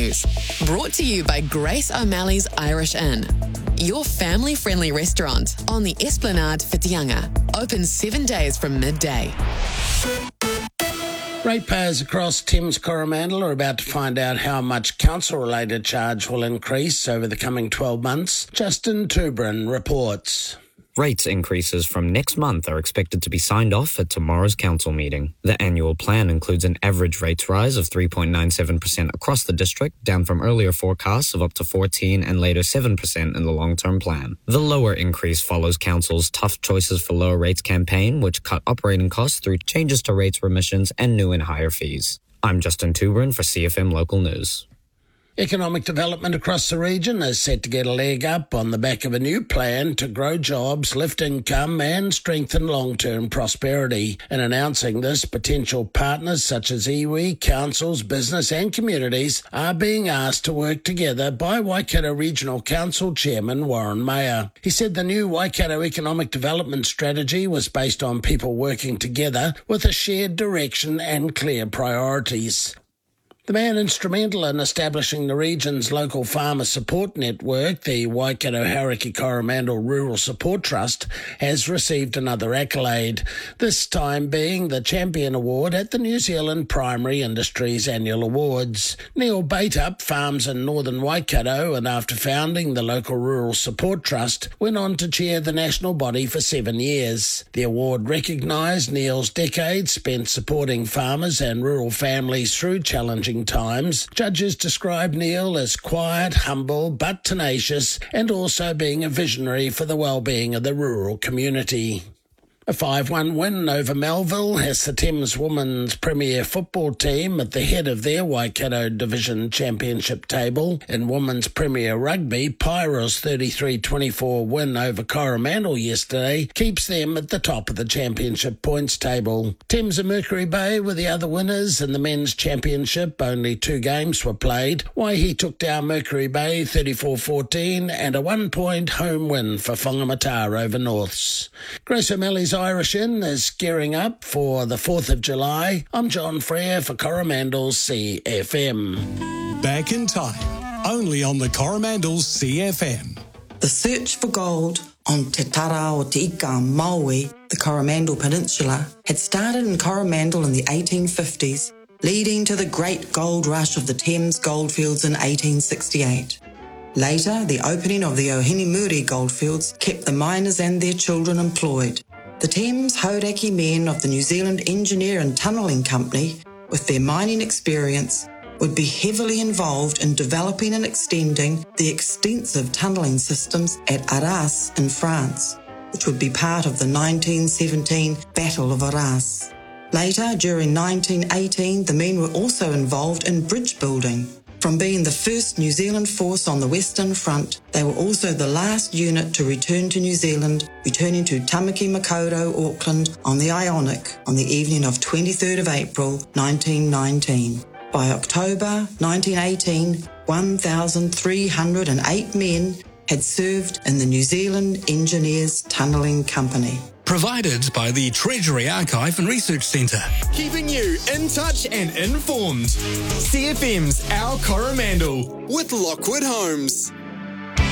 News. Brought to you by Grace O'Malley's Irish Inn. Your family-friendly restaurant on the Esplanade Whitianga. Open 7 days from midday. Ratepayers across Thames Coromandel are about to find out how much council-related charge will increase over the coming 12 months. Justin Tubrin reports. Rates increases from next month are expected to be signed off at tomorrow's council meeting. The annual plan includes an average rates rise of 3.97% across the district, down from earlier forecasts of up to 14% and later 7% in the long-term plan. The lower increase follows council's Tough Choices for Lower Rates campaign, which cut operating costs through changes to rates remissions and new and higher fees. I'm Justin Tubrin for CFM Local News. Economic development across the region is set to get a leg up on the back of a new plan to grow jobs, lift income and strengthen long-term prosperity. In announcing this, potential partners such as iwi, councils, business and communities are being asked to work together by Waikato Regional Council Chairman Warren Mayer. He said the new Waikato Economic Development Strategy was based on people working together with a shared direction and clear priorities. The man instrumental in establishing the region's local farmer support network, the Waikato Hauraki Coromandel Rural Support Trust, has received another accolade, this time being the Champion Award at the New Zealand Primary Industries Annual Awards. Neil Bateup farms in northern Waikato and after founding the local Rural Support Trust, went on to chair the national body for 7 years. The award recognised Neil's decades spent supporting farmers and rural families through challenging times. Judges described Neil as quiet, humble, but tenacious, and also being a visionary for the well-being of the rural community. A 5-1 win over Melville has the Thames Women's Premier Football team at the head of their Waikato Division Championship table. In Women's Premier Rugby, Pyra's 33-24 win over Coromandel yesterday keeps them at the top of the championship points table. Thames and Mercury Bay were the other winners in the men's championship. Only 2 games were played. Waihi took down Mercury Bay 34-14 and a 1-point home win for Whangamata over Norths. Grace O'Malley's Irish Inn is gearing up for the 4th of July. I'm John Frere for Coromandel's CFM. Back in time, only on the Coromandel's CFM. The search for gold on Te Tara o Te Ika Maui, the Coromandel Peninsula, had started in Coromandel in the 1850s, leading to the great gold rush of the Thames goldfields in 1868. Later, the opening of the Ohinimuri goldfields kept the miners and their children employed. The Thames Hauraki men of the New Zealand Engineer and Tunnelling Company, with their mining experience, would be heavily involved in developing and extending the extensive tunnelling systems at Arras in France, which would be part of the 1917 Battle of Arras. Later, during 1918, the men were also involved in bridge building. From being the first New Zealand force on the Western Front, they were also the last unit to return to New Zealand, returning to Tamaki Makaurau, Auckland, on the Ionic on the evening of 23rd of April 1919. By October 1918, 1,308 men had served in the New Zealand Engineers Tunnelling Company. Provided by the Treasury Archive and Research Centre. Keeping you in touch and informed. CFM's Our Coromandel with Lockwood Homes.